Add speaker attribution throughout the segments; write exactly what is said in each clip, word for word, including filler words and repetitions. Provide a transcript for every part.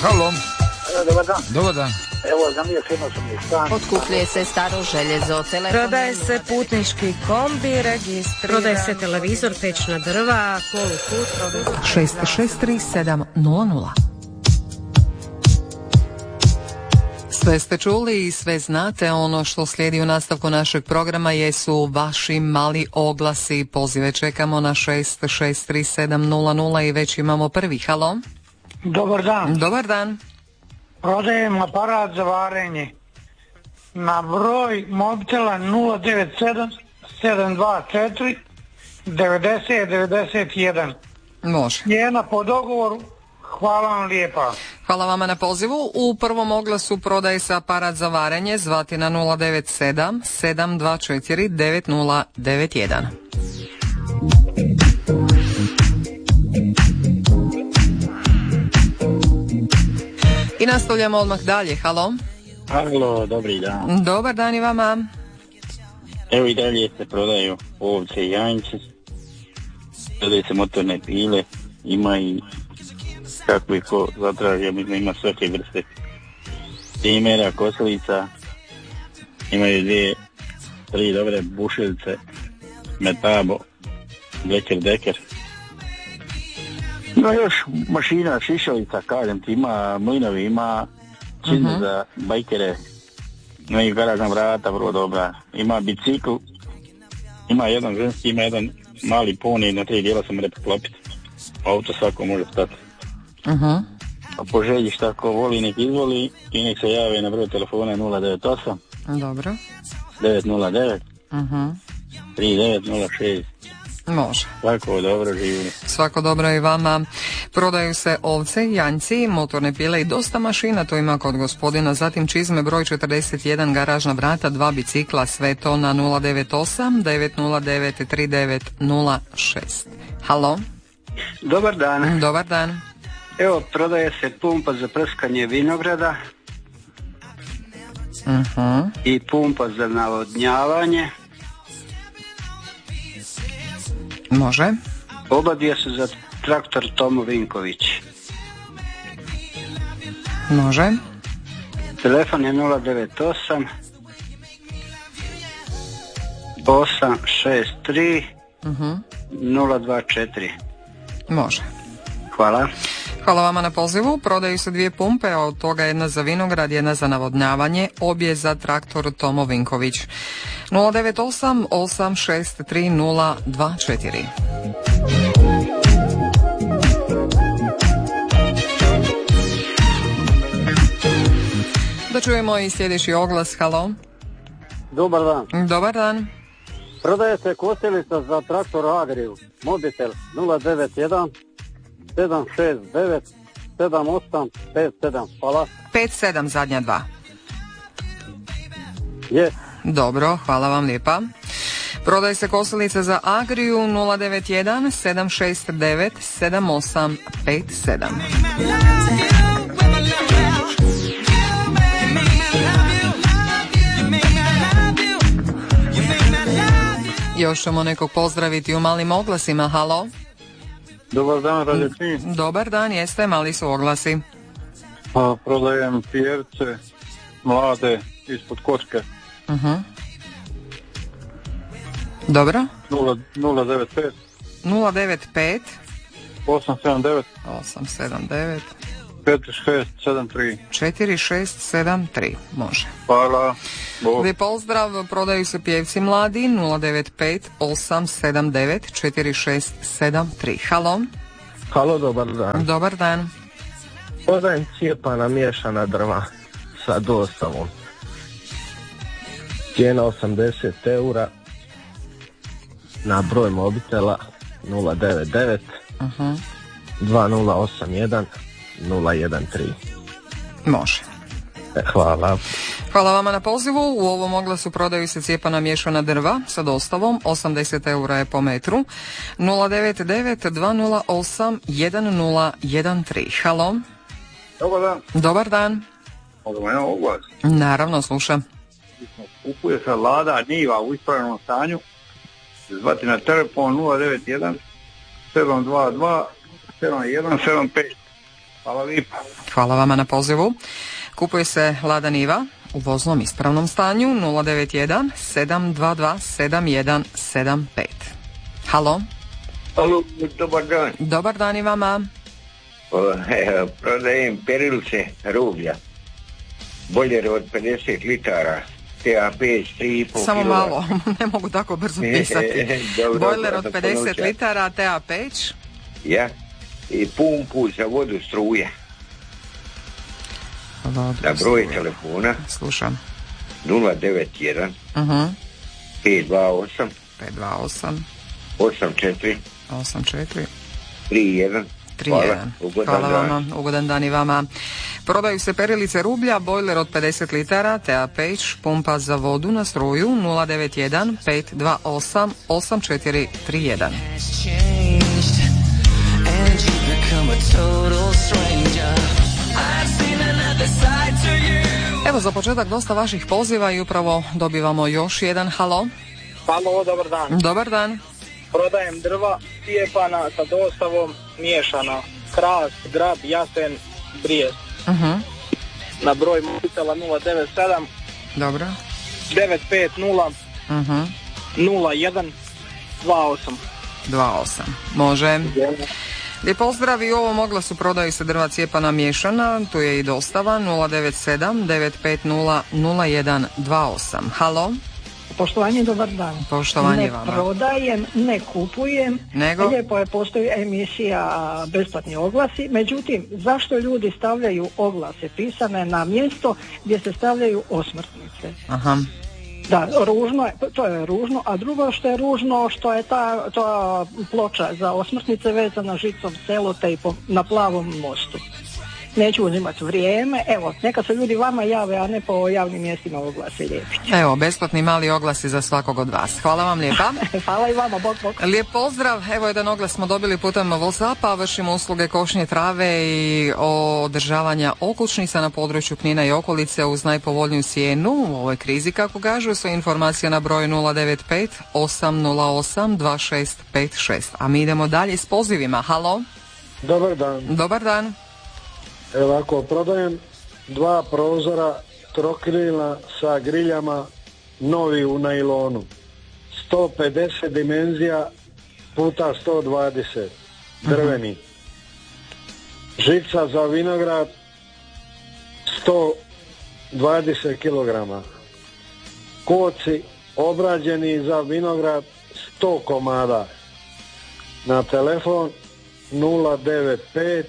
Speaker 1: Halo.
Speaker 2: Evo, dobar dan.
Speaker 1: Dobar dan.
Speaker 2: Evo, za mije firma sam je stan.
Speaker 3: Otkupljuje se staro željezo, telefon...
Speaker 4: Prodaje se putnički kombi, registriran...
Speaker 5: Prodaje se televizor, pečna drva, poluput...
Speaker 6: šest šest tri sedam nula nula. Sve ste čuli i sve znate. Ono što slijedi u nastavku našeg programa jesu vaši mali oglasi. Pozive čekamo na šest šest tri sedam nula nula i već imamo prvi. Halo?
Speaker 2: Dobar dan.
Speaker 6: Dobar dan.
Speaker 2: Prodajem aparat za varenje. Na broj mobitela nula devet sedam sedam dva četiri devedeset devedeset jedan.
Speaker 6: Može.
Speaker 2: Cijena po dogovoru. Hvala vam lijepa.
Speaker 6: Hvala vama na pozivu. U prvom oglasu prodaje se aparat za varenje. Zvati na nula devet sedam sedam dva četiri devet nula devet jedan. I nastavljamo odmah dalje. Halo?
Speaker 7: Halo, dobri dan.
Speaker 6: Dobar dan i vama.
Speaker 7: Evo i dalje se prodaju ovce i janjci. Prodaju se motorne pile. Ima i kako i ko zatraži, mislim ima svake vrste timera, kosilica. Imaju dvije, tri dobre bušilice, metabo, deker, deker. Ima još mašina, šišalica, kažem ti, ima mlinovi, ima čizme uh-huh. za bajkere, imaju garažna vrata, vrlo dobra. Ima bicikl, ima jedan ženski, ima jedan mali poni, na tri dijela se može poklopiti. Auto svako može stati. Uh-huh. A po želji šta ko voli nek izvoli i nek se jave na broj telefona nula devet osam
Speaker 6: Dobro.
Speaker 7: devet nula devet
Speaker 6: uh-huh.
Speaker 7: tri devet nula šest.
Speaker 6: Može.
Speaker 7: Svako dobro živjeli.
Speaker 6: Svako dobro i vama. Prodaju se ovce, janjci, motorne pile i dosta mašina, to ima kod gospodina. Zatim čizme broj četrdeset jedan, garažna vrata, dva bicikla, sve to na nula devet osam devet nula devet tri devet nula šest. Halo?
Speaker 8: Dobar dan.
Speaker 6: Dobar dan.
Speaker 8: Evo, prodaje se pumpa za prskanje vinograda
Speaker 6: uh-huh.
Speaker 8: i pumpa za navodnjavanje.
Speaker 6: Može.
Speaker 8: Oba dvije su za traktor Tomo Vinković.
Speaker 6: Može.
Speaker 8: Telefon je nula devet osam osam šest tri
Speaker 6: uh-huh.
Speaker 8: nula dva četiri.
Speaker 6: Može.
Speaker 8: Hvala.
Speaker 6: Hvala vama na pozivu. Prodaju se dvije pumpe, a od toga jedna za vinograd, jedna za navodnjavanje, obje za traktor Tomo Vinković. nula devet osam osam šest tri nula dva četiri. Da čujemo i sljedeći oglas. Halo?
Speaker 9: Dobar dan.
Speaker 6: Dobar dan.
Speaker 9: Prodaje se kosilica za traktor Agriju. Mobitel nula devet jedan sedam šest devet sedam osam pet sedam. Hvala.
Speaker 6: pet sedam zadnja dva.
Speaker 9: Je.
Speaker 6: Dobro, hvala vam lijepa. Prodaje se kosilica za Agriju nula devet jedan sedam šest devet sedam osam pet sedam. Još ćemo nekog pozdraviti u malim oglasima. Halo?
Speaker 10: Dobar dan, radioci.
Speaker 6: Dobar dan, jeste, mali su oglasi.
Speaker 10: A, prodajem pijerce mlade ispod kočke.
Speaker 6: Uh-huh. Dobro.
Speaker 10: nula devet pet
Speaker 6: nula devet pet
Speaker 10: osam sedam devet
Speaker 6: osam sedam devet
Speaker 10: četiri šest sedam tri
Speaker 6: četiri šest sedam tri. Može.
Speaker 10: Hvala.
Speaker 6: Lijep pozdrav, prodaju se pjevci mladi nula devet pet osam sedam devet četiri šest sedam tri. Halo?
Speaker 11: Halo, dobar dan.
Speaker 6: Dobar dan.
Speaker 11: Prodajem cijepana miješana drva sa dostavom. Cijena osamdeset eura. Na broj mobitela nula devet devet
Speaker 6: uh-huh.
Speaker 11: dva nula osam jedan nula jedan tri.
Speaker 6: Može.
Speaker 11: Hvala.
Speaker 6: Hvala vama na pozivu. U ovom oglasu prodaju se cijepana miješana drva sa dostavom. osamdeset eura je po metru. nula devet devet dva nula osam jedan nula jedan tri. Halo?
Speaker 10: Dobar dan.
Speaker 6: Dobar dan.
Speaker 10: Ovo je oglas.
Speaker 6: Naravno, slušam.
Speaker 10: Kupuje se Lada njiva u ispravnom stanju. Zvati na telefon nula devet jedan sedam dva dva sedam jedan sedam pet. Hvala lijepa.
Speaker 6: Hvala vama na pozivu. Kupuje se Lada Niva u voznom ispravnom stanju. Nula devet jedan sedam dva dva sedam jedan sedam pet. Halo.
Speaker 1: Halo, dobar dan.
Speaker 6: Dobar dan i vama.
Speaker 1: O, e, prodajem perilce rublja. Boljer od pedeset litara. T A P tri i pol
Speaker 6: Samo
Speaker 1: kilova.
Speaker 6: malo, ne mogu tako brzo pisati.
Speaker 1: Dobro,
Speaker 6: Bojler od
Speaker 1: da
Speaker 6: pedeset
Speaker 1: ponučam.
Speaker 6: litara, T A peć.
Speaker 1: Ja. I pumpu za vodu struje. Na broj telefona
Speaker 6: Slušam.
Speaker 1: nula devet jedan
Speaker 6: Uh-huh.
Speaker 1: pet dva osam
Speaker 6: pet dva osam
Speaker 1: osam četiri
Speaker 6: osam četiri
Speaker 1: tri jedan.
Speaker 6: tri
Speaker 1: Hvala.
Speaker 6: jedan.
Speaker 1: Ugodan
Speaker 6: Hvala
Speaker 1: dan.
Speaker 6: vama, ugodan dan i vama. Prodaju se perilice rublja, bojler od pedeset litara, T A peć, pumpa za vodu na struju nula devet jedan pet dva osam osam četiri tri jedan. Evo za početak dosta vaših poziva i upravo dobivamo još jedan. Halo.
Speaker 12: Halo, dobar dan.
Speaker 6: Dobar dan.
Speaker 12: Prodajem drva cijepana sa dostavom miješana. Kras, grab, jasen, brijest.
Speaker 6: Uh-huh.
Speaker 12: Na broj mobitela nula devet sedam
Speaker 6: Dobro.
Speaker 12: devet pet nula
Speaker 6: Uh-huh.
Speaker 12: nula jedan dva osam.
Speaker 6: dva osam. Može. Lijep pozdrav i u ovom oglasu prodaju se drva cijepana miješana, tu je i dostava nula devet sedam devet pet nula nula jedan dva osam. Halo.
Speaker 13: Poštovanje, dobar dan.
Speaker 6: Poštovanje
Speaker 13: ne
Speaker 6: vama.
Speaker 13: prodajem, ne kupujem.
Speaker 6: Nego?
Speaker 13: Lijepo je, postoji emisija besplatni oglasi. Međutim, zašto ljudi stavljaju oglase pisane na mjesto gdje se stavljaju osmrtnice?
Speaker 6: Aha.
Speaker 13: Da, ružno je, to je ružno, a drugo što je ružno, što je ta, ta ploča za osmrtnice vezana žicom selotejpom na plavom mostu. Neću uzimati vrijeme, evo, neka se ljudi vama jave, a ne po javnim mjestima oglasi lijepi.
Speaker 6: Evo, besplatni mali oglasi za svakog od vas. Hvala vam lijepa.
Speaker 13: Hvala i vama, bok, bok.
Speaker 6: Lijep pozdrav, evo jedan oglas smo dobili putem WhatsAppa, vršimo usluge košnje trave i održavanja okućnica na području Knina i okolice uz najpovoljniju cijenu u ovoj krizi, kako kažu. Sve informacije na broju nula devet pet osam nula osam dva šest pet šest. A mi idemo dalje s pozivima. Halo.
Speaker 14: Dobar dan.
Speaker 6: Dobar dan.
Speaker 14: Evo ako prodajem dva prozora trokrilna sa griljama novi u najlonu. sto pedeset dimenzija puta sto dvadeset. Drveni. Žica za vinograd sto dvadeset kilograma. Koci obrađeni za vinograd sto komada. Na telefon nula devet pet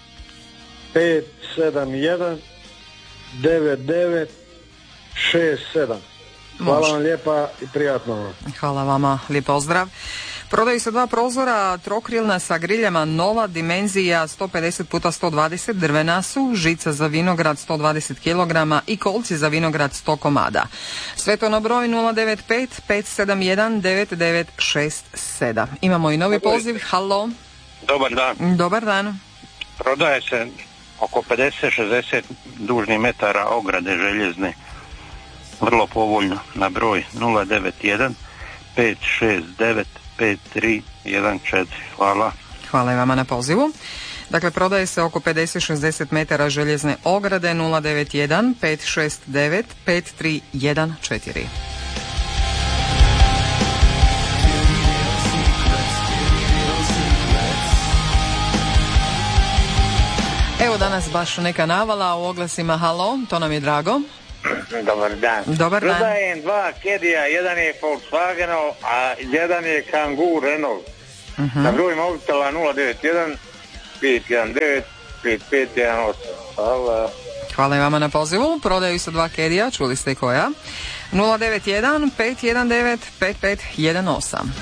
Speaker 14: pet sedam jedan devet devet šest sedam. Hvala
Speaker 6: Može.
Speaker 14: vam lijepa i prijatno vam.
Speaker 6: Hvala vama, lijep pozdrav. Prodaju se dva prozora trokrilna sa griljama nova, dimenzija sto pedeset puta sto dvadeset, drvena su, žica za vinograd sto dvadeset kilograma i kolci za vinograd sto komada. Sve to na broj nula devet pet pet sedam jedan devet devet šest sedam. Imamo i novi poziv. Halo.
Speaker 15: Dobar dan.
Speaker 6: Dobar dan.
Speaker 15: Prodaje se oko pedeset šezdeset dužnih metara ograde željezne. Vrlo povoljno na broj nula devet jedan pet šest devet pet tri jedan četiri. Hvala.
Speaker 6: Hvala i vama na pozivu. Dakle, prodaje se oko pedeset šezdeset metara željezne ograde nula devet jedan pet šest devet pet tri jedan četiri. Evo danas baš neka navala u oglasima. Halo, to nam je drago.
Speaker 16: Dobar dan.
Speaker 6: Dobar dan.
Speaker 16: Prodajem dva Kedija, jedan je Volkswagenov, a jedan je Kangoo Renault.
Speaker 6: Uh-huh.
Speaker 16: Na broj mobitela nula devet jedan pet jedan devet pet pet jedan osam. Hvala.
Speaker 6: Hvala i vama na pozivu. Prodaju se dva Kedija, čuli ste koja. nula devet jedan pet jedan devet pet pet jedan osam.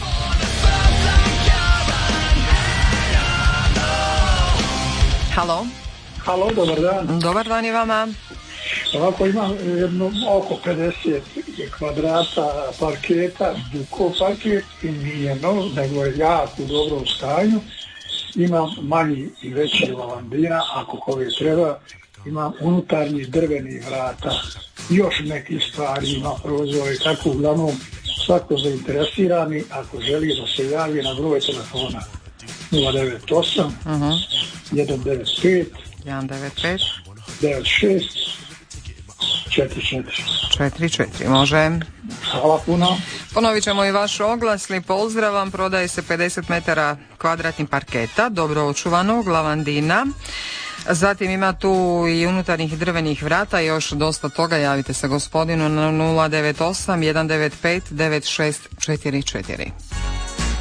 Speaker 6: Halo.
Speaker 2: Halo, dobar dan.
Speaker 6: Dobar dan i vama.
Speaker 2: Ovako imam jedno oko pedeset kvadrata parketa, Duko parket i nije nov, nego je jako u dobrom stanju. Imam manji i veći lavandina, ako kome treba. Imam unutarnji drveni vrata, još neki stvari, ima prozore, tako uglavnom svako zainteresirani, ako želi da se javi na broj telefona nula devet osam
Speaker 6: uh-huh.
Speaker 2: jedan devet pet
Speaker 6: jedan devet pet
Speaker 2: devet šest četiri četiri
Speaker 6: četiri četiri. Može.
Speaker 2: Hvala puno.
Speaker 6: Ponovit ćemo i vaš oglas. Lijep pozdrav vam. Prodaje se pedeset metara kvadratnih parketa, dobro očuvanog, lavandina. Zatim ima tu i unutarnjih drvenih vrata, još dosta toga. Javite se gospodinu na nula devet osam jedan devet pet devet šest četiri četiri.